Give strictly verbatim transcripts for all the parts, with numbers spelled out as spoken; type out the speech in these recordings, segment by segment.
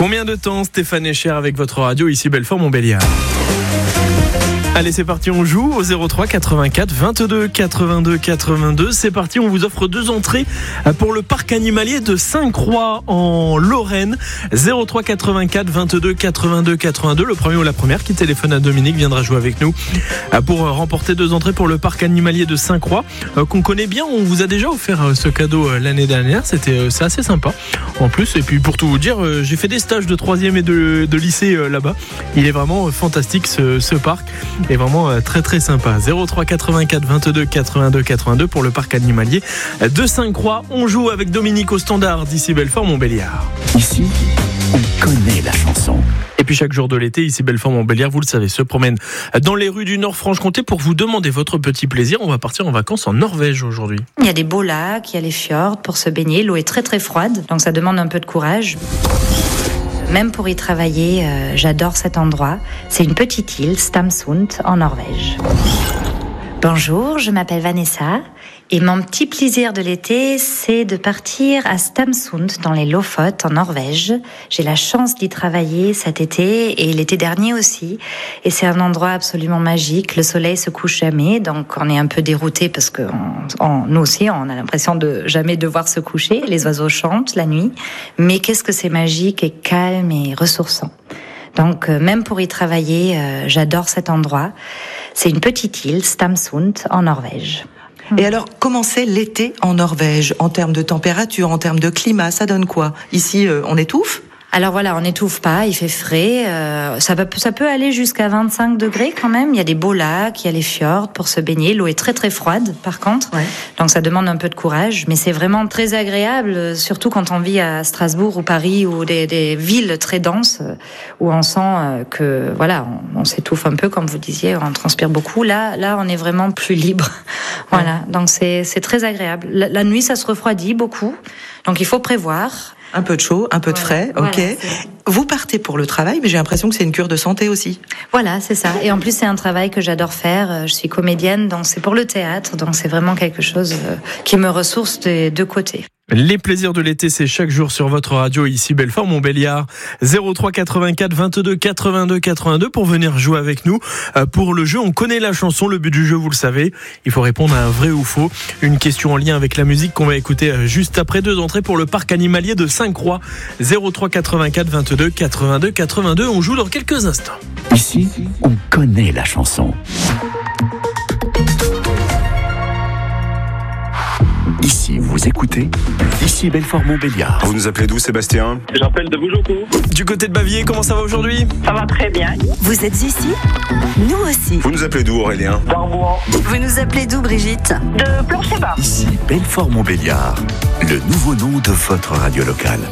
Combien de temps, Stéphane Escher avec votre radio, ici Belfort-Montbéliard. Allez, c'est parti, on joue au zéro trois quatre-vingt-quatre vingt-deux quatre-vingt-deux quatre-vingt-deux. C'est parti, on vous offre deux entrées pour le parc animalier de Sainte-Croix en Lorraine. zéro trois quatre-vingt-quatre vingt-deux quatre-vingt-deux quatre-vingt-deux. Le premier ou la première qui téléphone à Dominique viendra jouer avec nous pour remporter deux entrées pour le parc animalier de Sainte-Croix qu'on connaît bien. On vous a déjà offert ce cadeau l'année dernière. C'était c'est assez sympa en plus. Et puis pour tout vous dire, j'ai fait des stages de troisième et de, de lycée là-bas. Il est vraiment fantastique ce, ce parc. est vraiment très très sympa. zéro trois quatre-vingt-quatre vingt-deux quatre-vingt-deux quatre-vingt-deux pour le parc animalier de Sainte-Croix. On joue avec Dominique au standard d'ici Belfort-Montbéliard. Ici, on connaît la chanson. Et puis chaque jour de l'été, ici Belfort-Montbéliard, vous le savez, se promène dans les rues du Nord-Franche-Comté pour vous demander votre petit plaisir. On va partir en vacances en Norvège aujourd'hui. Il y a des beaux lacs, il y a les fjords pour se baigner. L'eau est très très froide, donc ça demande un peu de courage. Même pour y travailler, euh, j'adore cet endroit. C'est une petite île, Stamsund, en Norvège. Bonjour, je m'appelle Vanessa et mon petit plaisir de l'été, c'est de partir à Stamsund dans les Lofoten en Norvège. J'ai la chance d'y travailler cet été et l'été dernier aussi. Et c'est un endroit absolument magique. Le soleil se couche jamais, donc on est un peu dérouté parce que on, on, nous aussi, on a l'impression de jamais devoir se coucher. Les oiseaux chantent la nuit, mais qu'est-ce que c'est magique et calme et ressourçant. Donc, euh, même pour y travailler, euh, j'adore cet endroit. C'est une petite île, Stamsund, en Norvège. Et alors, comment c'est l'été en Norvège, en termes de température, en termes de climat, ça donne quoi ? Ici, euh, on étouffe ? Alors voilà, on n'étouffe pas, il fait frais, euh, ça, peut, ça peut aller jusqu'à vingt-cinq degrés quand même. Il y a des beaux lacs, il y a les fjords pour se baigner. L'eau est très très froide par contre, ouais. Donc ça demande un peu de courage. Mais c'est vraiment très agréable, surtout quand on vit à Strasbourg ou Paris ou des, des villes très denses où on sent que voilà, on, on s'étouffe un peu comme vous disiez, on transpire beaucoup. Là, là, on est vraiment plus libre. Voilà, donc c'est, c'est très agréable. La, la nuit, ça se refroidit beaucoup, donc il faut prévoir. Un peu de chaud, un peu de frais, voilà, ok. Voilà, vous partez pour le travail, mais j'ai l'impression que c'est une cure de santé aussi. Voilà, c'est ça. Et en plus, c'est un travail que j'adore faire. Je suis comédienne, donc c'est pour le théâtre, donc c'est vraiment quelque chose qui me ressource des deux côtés. Les plaisirs de l'été, c'est chaque jour sur votre radio, ici Belfort-Montbéliard. zéro trois quatre-vingt-quatre vingt-deux quatre-vingt-deux quatre-vingt-deux pour venir jouer avec nous. Pour le jeu, on connaît la chanson. Le but du jeu, vous le savez, il faut répondre à un vrai ou faux. Une question en lien avec la musique qu'on va écouter juste après. Deux entrées pour le parc animalier de Sainte-Croix. zéro trois quatre-vingt-quatre vingt-deux quatre-vingt-deux quatre-vingt-deux. On joue dans quelques instants. Ici, on connaît la chanson. Ici, vous écoutez, ici Belfort-Montbéliard. Vous nous appelez d'où, Sébastien ? J'appelle de Boujoukou. Du côté de Bavier, comment ça va aujourd'hui ? Ça va très bien. Vous êtes ici ? Nous aussi. Vous nous appelez d'où, Aurélien ? Darbois. Vous nous appelez d'où, Brigitte ? De Plancher-Bas. Ici Belfort-Montbéliard, le nouveau nom de votre radio locale.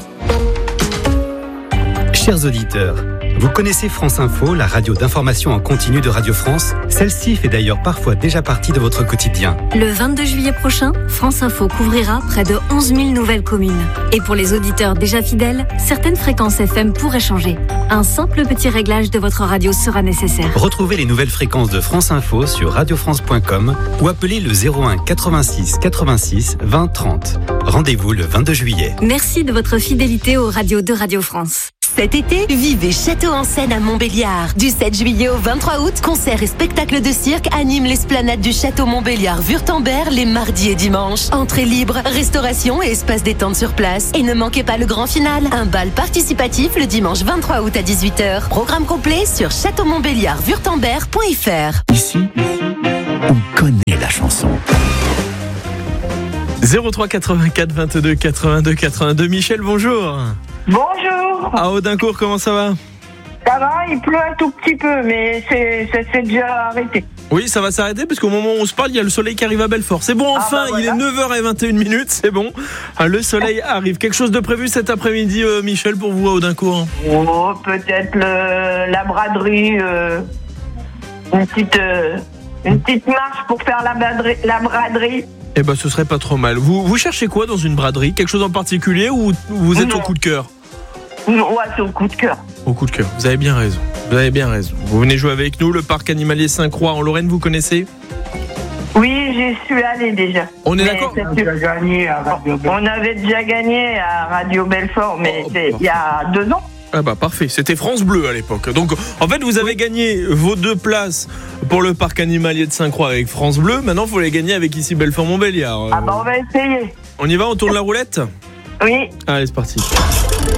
Chers auditeurs, vous connaissez France Info, la radio d'information en continu de Radio France. Celle-ci fait d'ailleurs parfois déjà partie de votre quotidien. Le vingt-deux juillet prochain, France Info couvrira près de onze mille nouvelles communes. Et pour les auditeurs déjà fidèles, certaines fréquences F M pourraient changer. Un simple petit réglage de votre radio sera nécessaire. Retrouvez les nouvelles fréquences de France Info sur radio france point com ou appelez le zéro un quatre-vingt-six quatre-vingt-six vingt trente. Rendez-vous le vingt-deux juillet. Merci de votre fidélité aux radios de Radio France. Cet été, vivez Château en Seine à Montbéliard. Du sept juillet au vingt-trois août, concerts et spectacles de cirque animent l'esplanade du Château Montbéliard-Württemberg les mardis et dimanches. Entrée libre, restauration et espace détente sur place. Et ne manquez pas le grand final, un bal participatif le dimanche vingt-trois août à dix-huit heures. Programme complet sur château montbéliard württemberg point f r. Ici, on connaît la chanson. zéro trois quatre-vingt-quatre vingt-deux quatre-vingt-deux quatre-vingt-deux. Michel, bonjour. Bonjour. À Audincourt, comment ça va ? Ça va, il pleut un tout petit peu, mais c'est, ça s'est déjà arrêté. Oui, ça va s'arrêter parce qu'au moment où on se parle, il y a le soleil qui arrive à Belfort. C'est bon, enfin, ah bah voilà. Il est neuf heures vingt et une minutes, c'est bon. Le soleil arrive. Quelque chose de prévu cet après-midi, euh, Michel, pour vous à Audincourt ? Oh, peut-être le, la braderie, euh, une, petite, euh, une petite marche pour faire la braderie. La braderie. Eh ben, ce serait pas trop mal. Vous, vous cherchez quoi dans une braderie ? Quelque chose en particulier ou vous êtes non. au coup de cœur ? Non, ouais, c'est au coup de cœur. Au coup de cœur, vous avez bien raison. Vous avez bien raison. Vous venez jouer avec nous, le parc animalier Sainte-Croix en Lorraine, vous connaissez ? Oui, j'y suis allé déjà. On est mais d'accord ? On, déjà gagné à Radio Belfort. On avait déjà gagné à Radio Belfort, mais oh, c'est il y a deux ans. Ah bah parfait, c'était France Bleu à l'époque. Donc en fait vous avez gagné vos deux places pour le parc animalier de Sainte-Croix avec France Bleu. Maintenant il faut les gagner avec ici Belfort-Montbéliard. Ah bah on va essayer. On y va, on tourne la roulette ? Oui. Allez c'est parti.